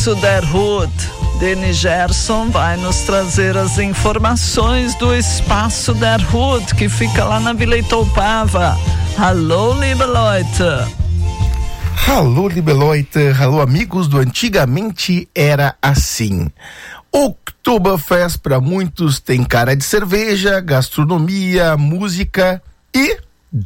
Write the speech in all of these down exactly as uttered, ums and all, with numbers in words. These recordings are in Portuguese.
Espaço der Hut. Deni Gerson vai nos trazer as informações do Espaço der Hut, que fica lá na Vila Itoupava. Hallo, liebe Leute. Hallo, liebe Leute. Hallo, amigos do Antigamente Era Assim. Oktoberfest para muitos tem cara de cerveja, gastronomia, música e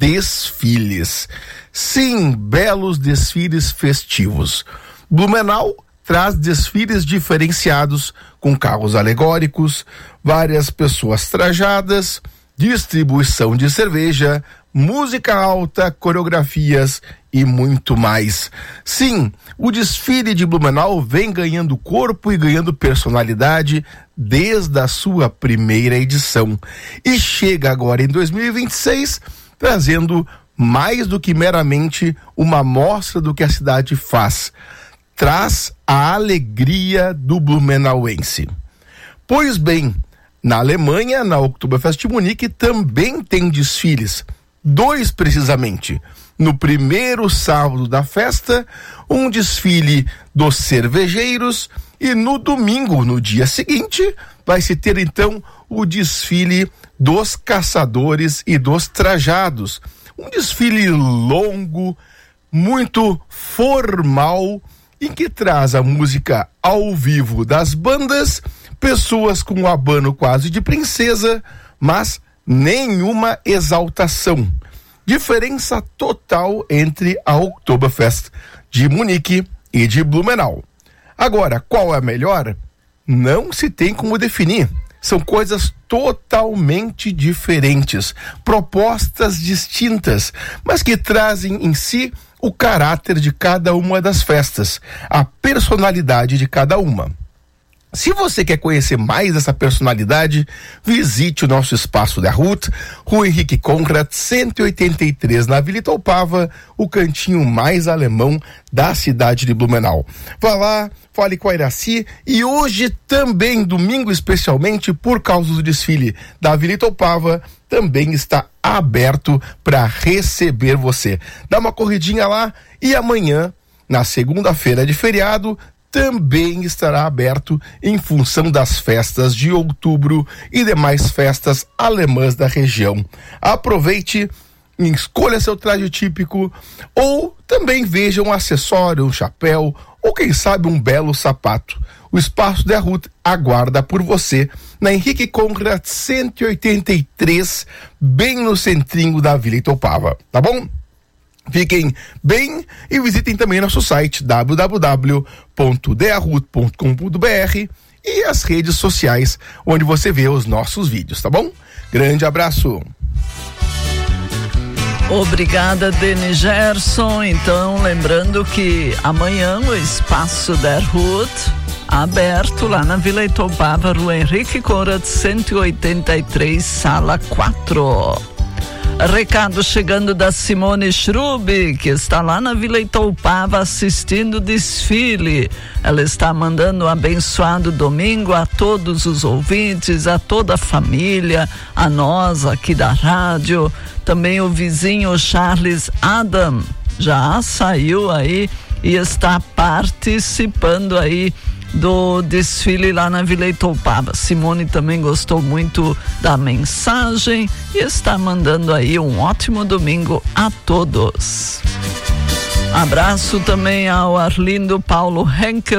desfiles. Sim, belos desfiles festivos. Blumenau traz desfiles diferenciados com carros alegóricos, várias pessoas trajadas, distribuição de cerveja, música alta, coreografias e muito mais. Sim, o desfile de Blumenau vem ganhando corpo e ganhando personalidade desde a sua primeira edição e chega agora em dois mil e vinte e seis trazendo mais do que meramente uma amostra do que a cidade faz. Traz a alegria do blumenauense. Pois bem, na Alemanha, na Oktoberfest Munique, também tem desfiles. Dois, precisamente. No primeiro sábado da festa, um desfile dos cervejeiros e no domingo, no dia seguinte, vai se ter então o desfile dos caçadores e dos trajados. Um desfile longo, muito formal, em que traz a música ao vivo das bandas, pessoas com um abano quase de princesa, mas nenhuma exaltação. Diferença total entre a Oktoberfest de Munique e de Blumenau. Agora, qual é a melhor? Não se tem como definir. São coisas totalmente diferentes, propostas distintas, mas que trazem em si o caráter de cada uma das festas, a personalidade de cada uma. Se você quer conhecer mais dessa personalidade, visite o nosso Espaço der Hut, Rua Henrique Conrad, cento e oitenta e três, na Vila Itoupava, o cantinho mais alemão da cidade de Blumenau. Vá lá, fale com a Iraci, e hoje também, domingo especialmente, por causa do desfile da Vila Itoupava, também está aberto para receber você. Dá uma corridinha lá e amanhã, na segunda-feira de feriado, também estará aberto em função das festas de outubro e demais festas alemãs da região. Aproveite, escolha seu traje típico ou também veja um acessório, um chapéu ou quem sabe um belo sapato. O Espaço der Hut aguarda por você na Henrique Conrad cento e oitenta e três, bem no centrinho da Vila Itoupava, tá bom? Fiquem bem e visitem também nosso site w w w ponto d a hut ponto com ponto b r e as redes sociais onde você vê os nossos vídeos, tá bom? Grande abraço! Obrigada, Deni Gerson. Então, lembrando que amanhã o Espaço der Hut aberto lá na Vila Itoupava, Rua Henrique Conrad cento e oitenta e três, sala quatro. Recado chegando da Simone Schrub, que está lá na Vila Itoupava assistindo o desfile. Ela está mandando um abençoado domingo a todos os ouvintes, a toda a família, a nós aqui da rádio. Também o vizinho Charles Adam já saiu aí e está participando aí do desfile lá na Vila Itoupava. Simone também gostou muito da mensagem e está mandando aí um ótimo domingo a todos. Abraço também ao Arlindo Paulo Henkel,